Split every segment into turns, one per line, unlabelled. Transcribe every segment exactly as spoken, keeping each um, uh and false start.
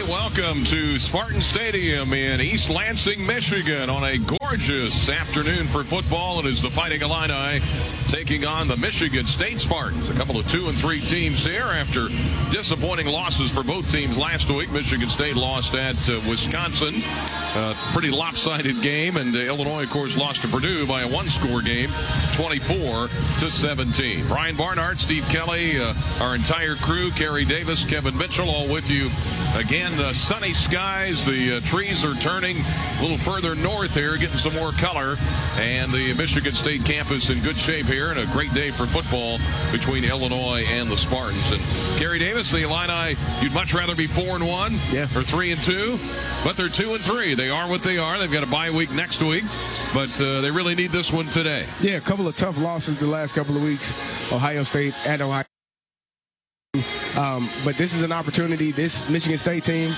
Welcome to Spartan Stadium in East Lansing, Michigan on a gorgeous afternoon for football. It is the Fighting Illini taking on the Michigan State Spartans. A couple of two and three teams here after disappointing losses for both teams last week. Michigan State lost at uh, Wisconsin. Uh, pretty lopsided game, and uh, Illinois, of course, lost to Purdue by a one-score game, twenty-four to seventeen. Brian Barnhart, Steve Kelly, uh, our entire crew, Kerry Davis, Kevin Mitchell, all with you again. Uh, sunny skies, the uh, trees are turning a little further north here, getting some more color, and the Michigan State campus in good shape here, and a great day for football between Illinois and the Spartans. And Kerry Davis, the Illini, you'd much rather be four and one,
yeah,
or three and two, but they're two and three. They are what they are. They've got a bye week next week, but uh, they really need this one today.
Yeah, a couple of tough losses the last couple of weeks. Ohio State at Ohio. Um, but this is an opportunity. This Michigan State team,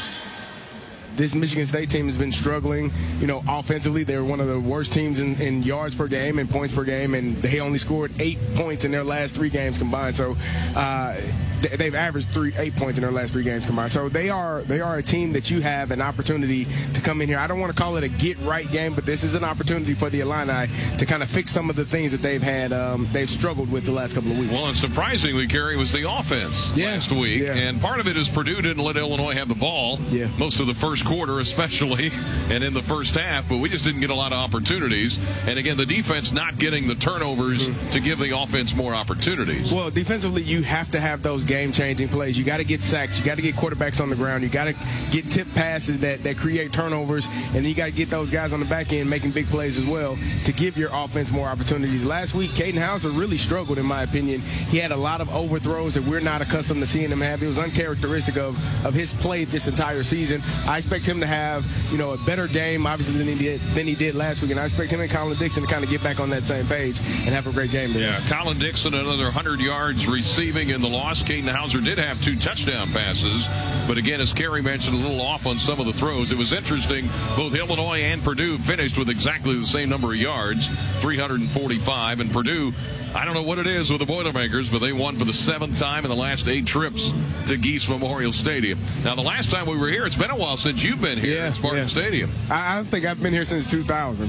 this Michigan State team has been struggling. You know, offensively, they're one of the worst teams in, in yards per game and points per game, and they only scored eight points in their last three games combined. So uh, they've averaged three, eight points in their last three games combined. So they are they are a team that you have an opportunity to come in here. I don't want to call it a get-right game, but this is an opportunity for the Illini to kind of fix some of the things that they've had, um, they've struggled with the last couple of weeks.
Well, and surprisingly, Kerry, was the offense
yeah.
last week,
yeah.
and part of it is Purdue didn't let Illinois have the ball
yeah.
most of the first quarter especially, and in the first half, but we just didn't get a lot of opportunities. And again, the defense not getting the turnovers mm-hmm. to give the offense more opportunities.
Well, defensively, you have to have those game-changing plays. You got to get sacks. You got to get quarterbacks on the ground. You got to get tip passes that, that create turnovers, and you got to get those guys on the back end making big plays as well to give your offense more opportunities. Last week, Caden Hauser really struggled, in my opinion. He had a lot of overthrows that we're not accustomed to seeing him have. It was uncharacteristic of, of his play this entire season. I expect him to have have, you know, a better game, obviously, than he did than he did last week. And I expect him and Colin Dixon to kind of get back on that same page and have a great game there.
Yeah, Colin Dixon, another one hundred yards receiving in the loss. Caden Hauser did have two touchdown passes. But again, as Kerry mentioned, a little off on some of the throws. It was interesting. Both Illinois and Purdue finished with exactly the same number of yards, three hundred forty-five. And Purdue, I don't know what it is with the Boilermakers, but they won for the seventh time in the last eight trips to Geese Memorial Stadium. Now, the last time we were here, it's been a while since you've been here. Yeah, at Spartan
yeah.
Stadium.
I, I think I've been here since two thousand.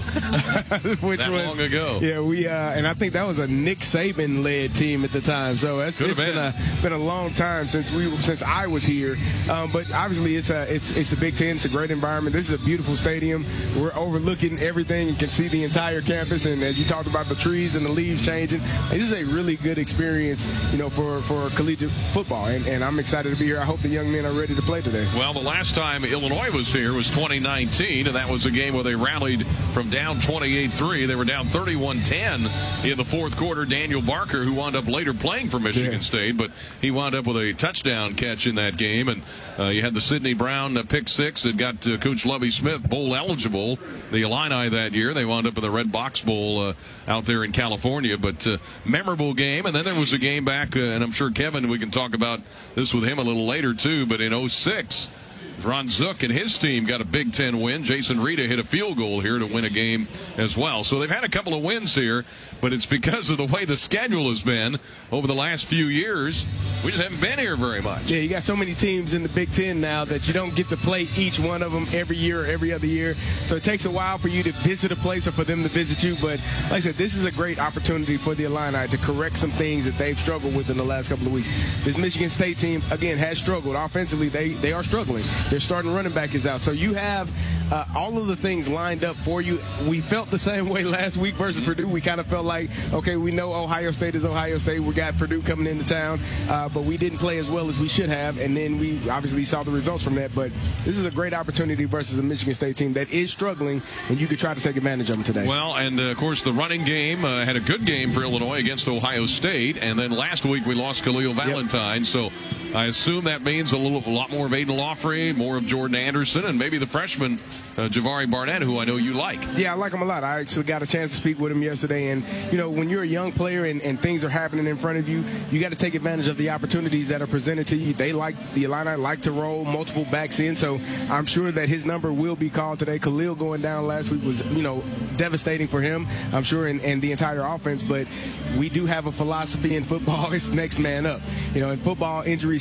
Which
that
was,
long ago.
Yeah, we uh, and I think that was a Nick Saban-led team at the time. So that's it's been. been a been a long time since we since I was here. Um, but obviously, it's a it's it's the Big Ten. It's a great environment. This is a beautiful stadium. We're overlooking everything and can see the entire campus. And as you talked about the trees and the leaves changing, this is a really good experience, you know, for for collegiate football. And, and I'm excited to be here. I hope the young men are ready to play today.
Well, the last time Illinois was here was twenty nineteen, and that was a game where they rallied from down twenty-eight three. They were down thirty-one ten in the fourth quarter. Daniel Barker, who wound up later playing for Michigan yeah. State, but he wound up with a touchdown catch in that game. And uh, you had the Sidney Brown uh, pick six that got uh, Coach Lovie Smith bowl eligible, the Illini that year. They wound up in the Red Box Bowl uh, out there in California. But uh, memorable game. And then there was a game back, uh, and I'm sure Kevin, we can talk about this with him a little later too, but in oh six, Ron Zook and his team got a Big Ten win. Jason Rita hit a field goal here to win a game as well. So they've had a couple of wins here, but it's because of the way the schedule has been over the last few years. We just haven't been here very much.
Yeah, you got so many teams in the Big Ten now that you don't get to play each one of them every year or every other year. So it takes a while for you to visit a place or for them to visit you. But like I said, this is a great opportunity for the Illini to correct some things that they've struggled with in the last couple of weeks. This Michigan State team, again, has struggled. Offensively, they, they are struggling. Their starting running back is out. So you have uh, all of the things lined up for you. We felt the same way last week versus Purdue. We kind of felt like, okay, we know Ohio State is Ohio State. We got Purdue coming into town, uh, but we didn't play as well as we should have. And then we obviously saw the results from that. But this is a great opportunity versus a Michigan State team that is struggling, and you could try to take advantage of them today.
Well, and uh, of course, the running game uh, had a good game for Illinois against Ohio State. And then last week we lost Khalil Valentine. Yep. So I assume that means a little, a lot more of Aiden Lawfrey, more of Jordan Anderson, and maybe the freshman uh, Javari Barnett, who I know you like.
Yeah, I like him a lot. I actually got a chance to speak with him yesterday. And, you know, when you're a young player and, and things are happening in front of you, you got to take advantage of the opportunities that are presented to you. They like, the Illini like to roll multiple backs in, so I'm sure that his number will be called today. Khalil going down last week was, you know, devastating for him, I'm sure, and, and the entire offense. But we do have a philosophy in football. It's next man up. You know, in football, injuries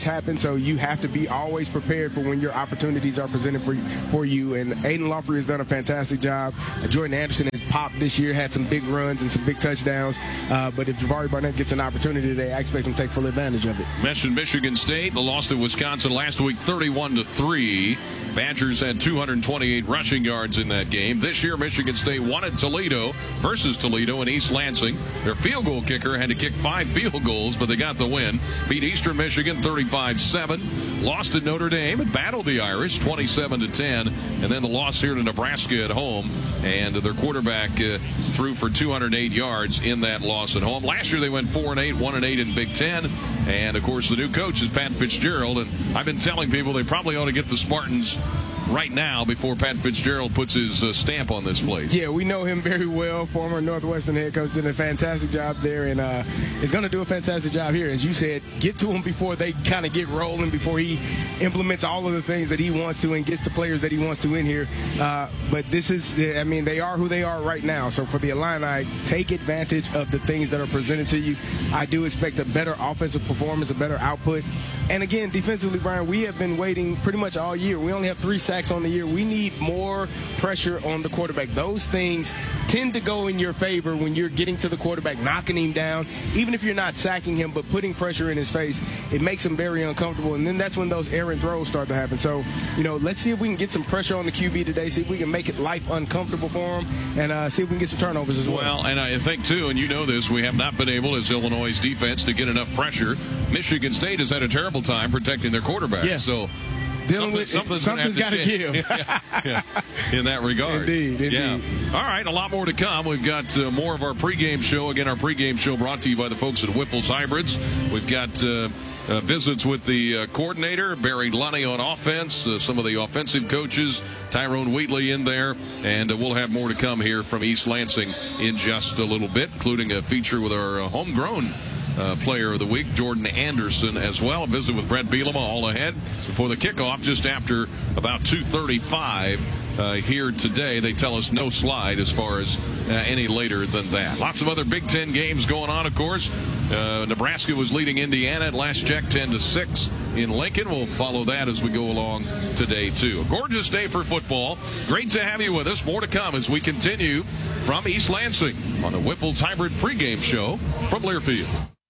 happen, so you have to be always prepared for when your opportunities are presented for, for you. And Aiden Lawfrey has done a fantastic job. Uh, Jordan Anderson has popped this year, had some big runs and some big touchdowns. Uh, but if Jabari Barnett gets an opportunity today, I expect him to take full advantage of it.
Mentioned Michigan State, the loss to Wisconsin last week, thirty-one to three. Badgers had two hundred twenty-eight rushing yards in that game. This year, Michigan State won at Toledo versus Toledo in East Lansing. Their field goal kicker had to kick five field goals, but they got the win. Beat Eastern Michigan thirty-five seven. Lost to Notre Dame and battled the Irish twenty-seven to ten. And then the loss here to Nebraska at home. And their quarterback uh, threw for two hundred eight yards in that loss at home. Last year they went four and eight, one and eight in Big Ten. And, of course, the new coach is Pat Fitzgerald. And I've been telling people they probably ought to get the Spartans right now before Pat Fitzgerald puts his uh, stamp on this place.
Yeah, we know him very well. Former Northwestern head coach, did a fantastic job there, and uh, is going to do a fantastic job here. As you said, get to him before they kind of get rolling, before he implements all of the things that he wants to and gets the players that he wants to in here. Uh, but this is, I mean, they are who they are right now. So for the Illini, take advantage of the things that are presented to you. I do expect a better offensive performance, a better output. And again, defensively, Brian, we have been waiting pretty much all year. We only have three sacks on the year. We need more pressure on the quarterback. Those things tend to go in your favor when you're getting to the quarterback, knocking him down. Even if you're not sacking him, but putting pressure in his face, it makes him very uncomfortable. And then that's when those errant throws start to happen. So, you know, let's see if we can get some pressure on the Q B today, see if we can make it life uncomfortable for him, and uh, see if we can get some turnovers as well.
Well, and I think, too, and you know this, we have not been able, as Illinois' defense, to get enough pressure. Michigan State has had a terrible time protecting their quarterback.
Yeah.
So
Dealing
something,
with,
something's,
something's got to give.
yeah, yeah, in that regard.
Indeed, indeed.
Yeah. All right, a lot more to come. We've got uh, more of our pregame show. Again, our pregame show brought to you by the folks at Whiffles Hybrids. We've got uh, uh, visits with the uh, coordinator, Barry Lunny on offense, uh, some of the offensive coaches, Tyrone Wheatley in there, and uh, we'll have more to come here from East Lansing in just a little bit, including a feature with our uh, homegrown Uh, player of the week, Jordan Anderson, as well. A visit with Brett Bielema all ahead before the kickoff just after about two thirty-five uh, here today. They tell us no slide as far as uh, any later than that. Lots of other Big Ten games going on, of course. Uh, Nebraska was leading Indiana at last check ten to six in Lincoln. We'll follow that as we go along today, too. A gorgeous day for football. Great to have you with us. More to come as we continue from East Lansing on the Whiffles Hybrid pregame show from Learfield.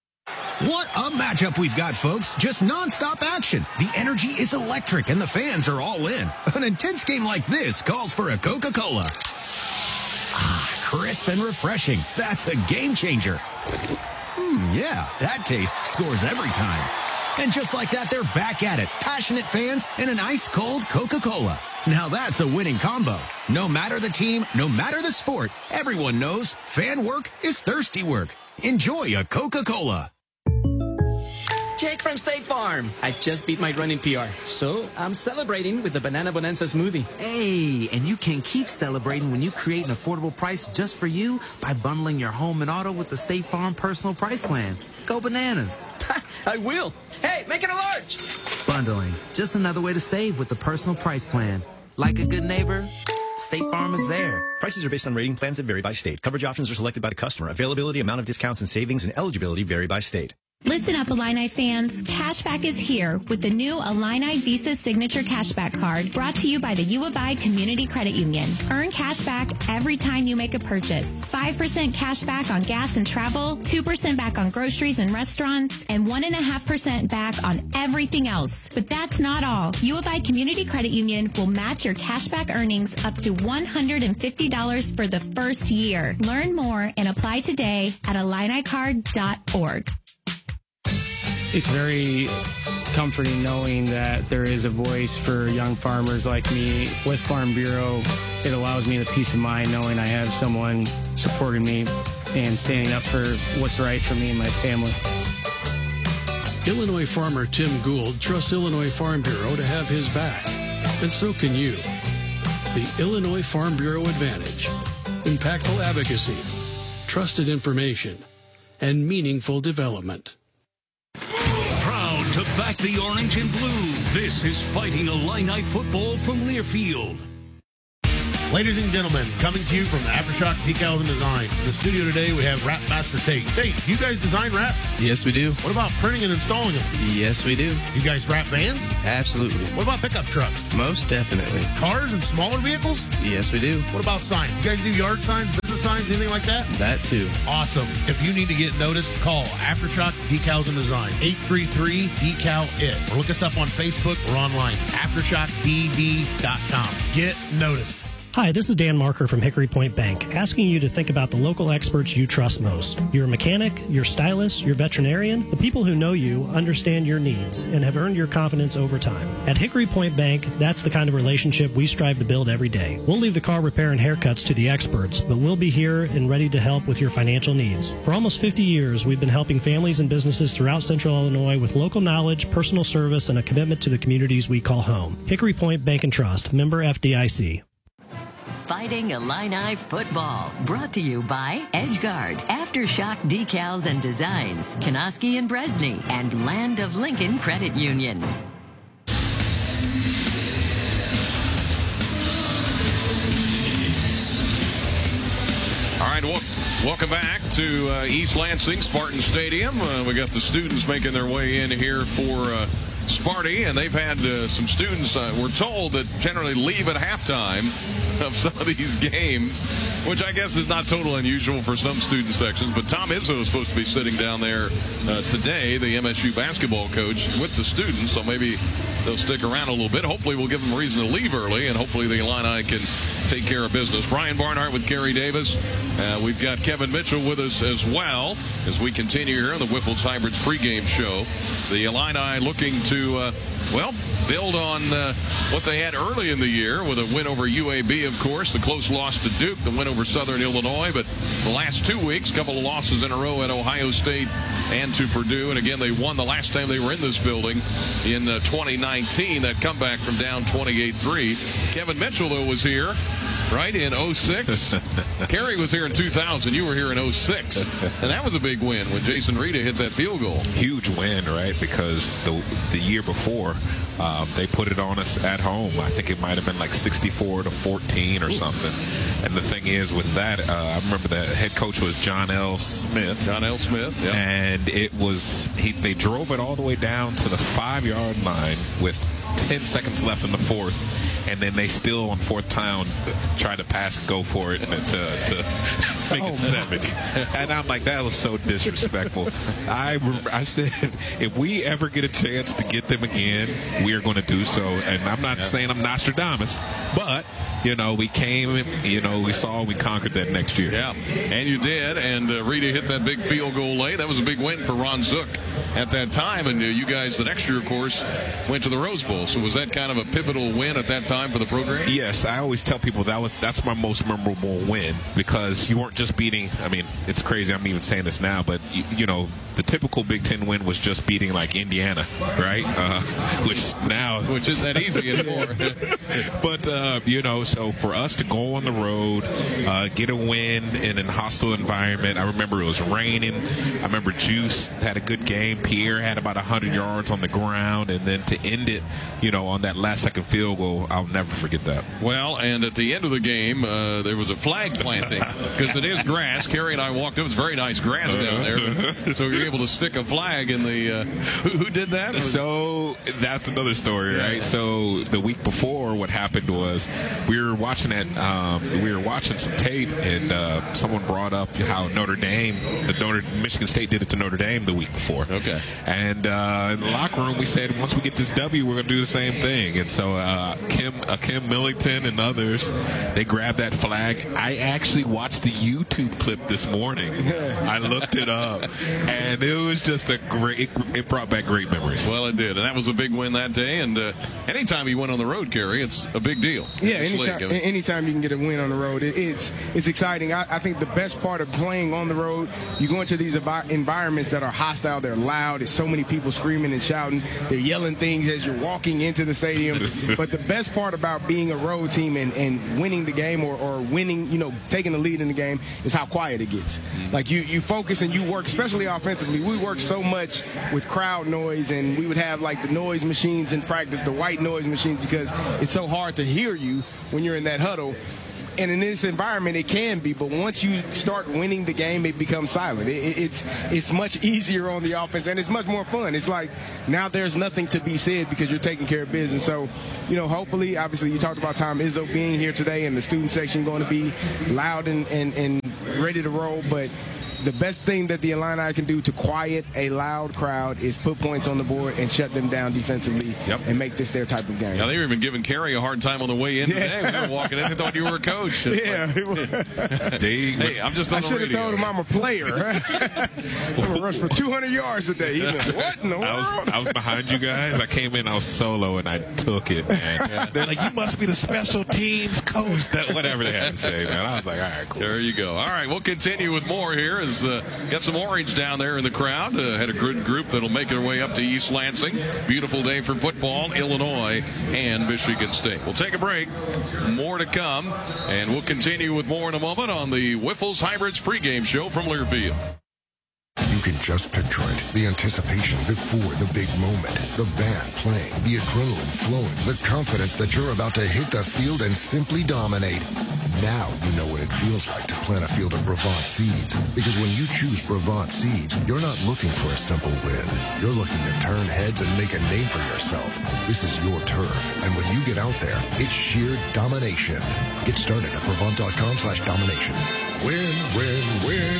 What a matchup we've got, folks. Just nonstop action. The energy is electric and the fans are all in. An intense game like this calls for a Coca-Cola. Ah, crisp and refreshing. That's a game changer. Hmm, yeah, that taste scores every time. And just like that, they're back at it. Passionate fans and an ice-cold Coca-Cola. Now that's a winning combo. No matter the team, no matter the sport, everyone knows fan work is thirsty work. Enjoy a Coca-Cola.
Jake from State Farm. I just beat my running P R, so I'm celebrating with the Banana Bonanza smoothie.
Hey, and you can keep celebrating when you create an affordable price just for you by bundling your home and auto with the State Farm Personal Price Plan. Go bananas.
I will. Hey, make it a large.
Bundling. Just another way to save with the Personal Price Plan. Like a good neighbor, State Farm is there.
Prices are based on rating plans that vary by state. Coverage options are selected by the customer. Availability, amount of discounts and savings, and eligibility vary by state.
Listen up, Illini fans. Cashback is here with the new Illini Visa Signature Cashback Card brought to you by the U of I Community Credit Union. Earn cashback every time you make a purchase. five percent cashback on gas and travel, two percent back on groceries and restaurants, and one point five percent back on everything else. But that's not all. U of I Community Credit Union will match your cashback earnings up to one hundred fifty dollars for the first year. Learn more and apply today at illini card dot org.
It's very comforting knowing that there is a voice for young farmers like me. With Farm Bureau, it allows me the peace of mind knowing I have someone supporting me and standing up for what's right for me and my family.
Illinois farmer Tim Gould trusts Illinois Farm Bureau to have his back, and so can you. The Illinois Farm Bureau Advantage: impactful advocacy, trusted information, and meaningful development.
Proud to back the orange and blue, this is Fighting Illini football from Learfield.
Ladies and gentlemen, coming to you from Aftershock Decals and Design. In the studio today, we have Wrap Master Tate. Tate, do you guys design wraps?
Yes, we do.
What about printing and installing them?
Yes, we do.
You guys wrap vans?
Absolutely.
What about pickup trucks?
Most definitely.
Cars and smaller vehicles?
Yes, we do.
What about signs? You guys do yard signs, business signs, anything like that?
That too.
Awesome. If you need to get noticed, call Aftershock Decals and Design. eight three three, D C A L I T. Or look us up on Facebook or online. aftershock d d dot com. Get noticed.
Hi, this is Dan Marker from Hickory Point Bank, asking you to think about the local experts you trust most. Your mechanic, your stylist, your veterinarian, the people who know you, understand your needs, and have earned your confidence over time. At Hickory Point Bank, that's the kind of relationship we strive to build every day. We'll leave the car repair and haircuts to the experts, but we'll be here and ready to help with your financial needs. For almost fifty years, we've been helping families and businesses throughout Central Illinois with local knowledge, personal service, and a commitment to the communities we call home. Hickory Point Bank and Trust, member F D I C.
Fighting Illini football. Brought to you by EdgeGuard, Aftershock Decals and Designs, Kanoski and Bresney, and Land of Lincoln Credit Union.
All right, well, welcome back to uh, East Lansing Spartan Stadium. Uh, we got the students making their way in here for uh, Sparty, and they've had uh, some students, uh, we're told, that generally leave at halftime of some of these games, which I guess is not totally unusual for some student sections. But Tom Izzo is supposed to be sitting down there uh, today, the M S U basketball coach, with the students, so maybe they'll stick around a little bit. Hopefully we'll give them a reason to leave early, and hopefully the Illini can take care of business. Brian Barnhart with Kerry Davis. Uh, we've got Kevin Mitchell with us as well as we continue here on the Wiffles Hybrids pregame show. The Illini looking to, uh, well, build on uh, what they had early in the year with a win over U A B, of course, the close loss to Duke, the win over Southern Illinois. But the last two weeks, a couple of losses in a row at Ohio State and to Purdue. And again, they won the last time they were in this building in uh, twenty nineteen, that comeback from down twenty-eight three. Kevin Mitchell, though, was here, right, in oh six. Kerry was here in two thousand. You were here in oh six. And that was a big win when Jason Rita hit that field goal.
Huge win, right, because the the year before, um, they put it on us at home. I think it might have been like sixty-four to fourteen or something. And the thing is with that, uh, I remember the head coach was John L. Smith.
John L. Smith, yeah.
And it was, he, they drove it all the way down to the five-yard line with ten seconds left in the fourth. And then they still, on fourth down, try to pass, go for it to, to make it seven. And I'm like, that was so disrespectful. I I said, if we ever get a chance to get them again, we are going to do so. And I'm not yeah. saying I'm Nostradamus, but, you know, we came, you know, we saw, we conquered that next year.
Yeah, and you did. And uh, Rita hit that big field goal late. That was a big win for Ron Zook at that time. And uh, you guys, the next year, of course, went to the Rose Bowl. So was that kind of a pivotal win at that time for the program?
Yes, I always tell people that was that's my most memorable win, because you weren't just beating, I mean, it's crazy I'm even saying this now, but you, you know, the typical Big Ten win was just beating like Indiana, right? Uh, which now
which isn't that easy anymore.
But uh, you know, so for us to go on the road, uh, get a win in a hostile environment. I remember it was raining. I remember Juice had a good game. Pierre had about one hundred yards on the ground, and then to end it, you know, on that last second field goal, I'll never forget that.
Well, and at the end of the game, uh, there was a flag planting, because it is grass. Kerry and I walked up. It's very nice grass down there. So you're able to stick a flag in the uh, who, who did that?
So that's another story, right? So the week before, what happened was we were watching it. Um, we were watching some tape, and uh, someone brought up how Notre Dame, the Notre Michigan State did it to Notre Dame the week before.
Okay.
And uh, in the locker room, we said, once we get this W, we're going to do the same thing. And so uh, Kim, uh, Kim Millington and others, they grabbed that flag. I actually watched the YouTube clip this morning. I looked it up, and it was just a great, it, it brought back great memories.
Well, it did, and that was a big win that day. And uh, anytime you win on the road, Kerry, it's a big deal.
Yeah, anytime, anytime you can get a win on the road, it, it's it's exciting. I, I think the best part of playing on the road, you go into these environments that are hostile, they're loud, there's so many people screaming and shouting, they're yelling things as you're walking into the stadium. But the best part about being a road team and, and winning the game or, or winning, you know, taking the lead in the game is how quiet it gets. Like you, you focus and you work, especially offensively. We work so much with crowd noise, and we would have like the noise machines in practice, the white noise machines, because it's so hard to hear you when you're in that huddle. And in this environment, it can be. But once you start winning the game, it becomes silent. It, it, it's it's much easier on the offense, and it's much more fun. It's like now there's nothing to be said because you're taking care of business. So, you know, hopefully, obviously, you talked about Tom Izzo being here today and the student section going to be loud and, and, and ready to roll. But the best thing that the Illini can do to quiet a loud crowd is put points on the board and shut them down defensively
yep.
and make this their type of game.
Yeah, they were even giving Kerry a hard time on the way in today.
Yeah.
When they were walking in, they thought you were a coach. It's
yeah.
Like, hey, I'm just on
I
the
should have
radio.
told him I'm a player. I'm going to rush for two hundred yards today. He went, what in the world?
I was, I was behind you guys. I came in, I was solo, and I took it, man. Yeah. They're like, you must be the special teams coach. That, whatever they had to say, man. I was like, all right, cool.
There you go. All right, we'll continue with more here. As uh, got some orange down there in the crowd. Uh, had a good group that'll make their way up to East Lansing. Beautiful day for football, Illinois and Michigan State. We'll take a break. More to come, and we'll continue with more in a moment on the Wiffles Hybrids pregame show from Learfield.
You can just picture it. The anticipation before the big moment. The band playing, the adrenaline flowing, the confidence that you're about to hit the field and simply dominate. Now you know what it feels like to plant a field of Brevant seeds. Because when you choose Brevant seeds, you're not looking for a simple win. You're looking to turn heads and make a name for yourself. This is your turf. And when you get out there, it's sheer domination. Get started at Brevant.com slash domination. Win, win, win.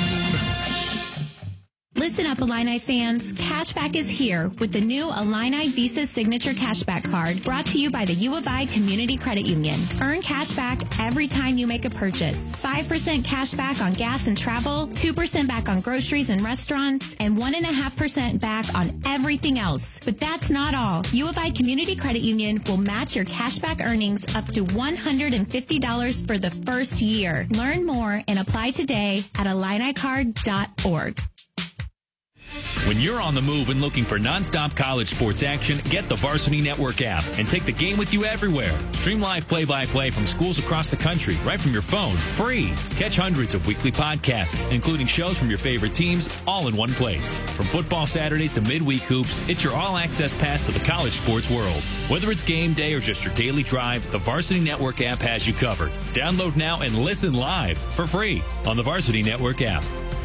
Listen up, Illini fans. Cashback is here with the new Illini Visa Signature Cashback Card brought to you by the U of I Community Credit Union. Earn cashback every time you make a purchase. five percent cash back on gas and travel, two percent back on groceries and restaurants, and one point five percent back on everything else. But that's not all. U of I Community Credit Union will match your cashback earnings up to one hundred fifty dollars for the first year. Learn more and apply today at Illini card dot org.
When you're on the move and looking for nonstop college sports action, get the Varsity Network app and take the game with you everywhere. Stream live play-by-play from schools across the country right from your phone, free. Catch hundreds of weekly podcasts, including shows from your favorite teams, all in one place. From football Saturdays to midweek hoops, it's your all-access pass to the college sports world. Whether it's game day or just your daily drive, the Varsity Network app has you covered. Download now and listen live for free on the Varsity Network app.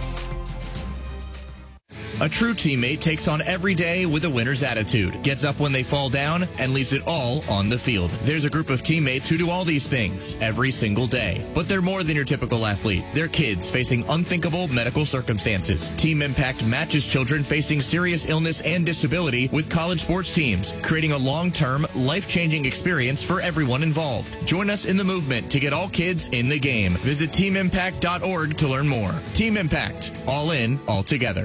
A true teammate takes on every day with a winner's attitude, gets up when they fall down, and leaves it all on the field. There's a group of teammates who do all these things every single day. But they're more than your typical athlete. They're kids facing unthinkable medical circumstances. Team Impact matches children facing serious illness and disability with college sports teams, creating a long-term, life-changing experience for everyone involved. Join us in the movement to get all kids in the game. Visit team impact dot org to learn more. Team Impact. All in, all together.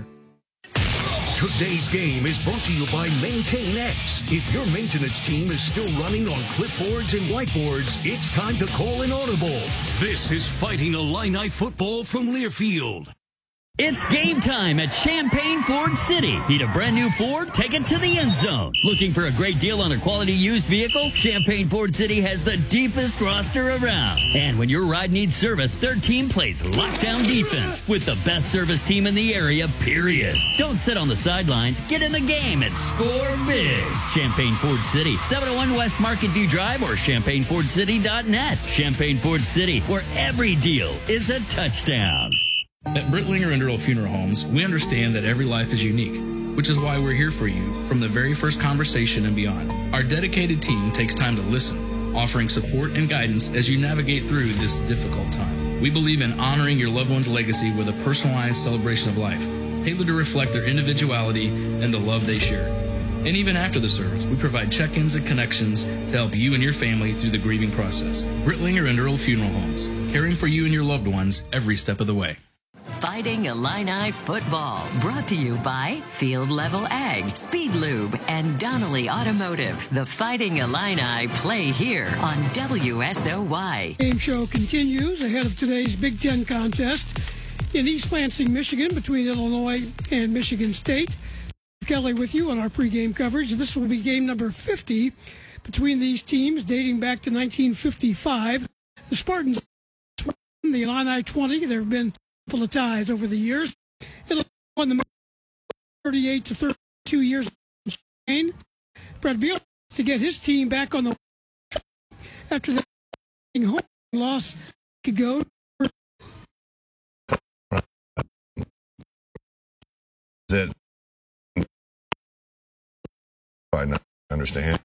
Today's game is brought to you by MaintainX. If your maintenance team is still running on clipboards and whiteboards, it's time to call an audible. This is Fighting Illini football from Learfield.
It's game time at Champaign Ford City. Need a brand new Ford? Take it to the end zone. Looking for a great deal on a quality used vehicle? Champaign Ford City has the deepest roster around. And when your ride needs service, their team plays lockdown defense with the best service team in the area, period. Don't sit on the sidelines. Get in the game and score big. Champaign Ford City, seven oh one West Market View Drive or champaign ford city dot net. Champaign Ford City, where every deal is a touchdown.
At Brittlinger and Earl Funeral Homes, we understand that every life is unique, which is why we're here for you from the very first conversation and beyond. Our dedicated team takes time to listen, offering support and guidance as you navigate through this difficult time. We believe in honoring your loved one's legacy with a personalized celebration of life, tailored to reflect their individuality and the love they share. And even after the service, we provide check-ins and connections to help you and your family through the grieving process. Brittlinger and Earl Funeral Homes, caring for you and your loved ones every step of the way.
Fighting Illini football, brought to you by Field Level Ag, Speed Lube, and Donnelly Automotive. The Fighting Illini play here on W S O Y.
Game show continues ahead of today's Big Ten contest in East Lansing, Michigan, between Illinois and Michigan State. Kelly with you on our pregame coverage. This will be game number fifty between these teams, dating back to nineteen fifty-five. The Spartans won, the Illini twenty. There have been couple of ties over the years. Illinois won the thirty-eight to thirty-two years. Brett Beal to get his team back on the after the home loss could go.
Is it? I understand.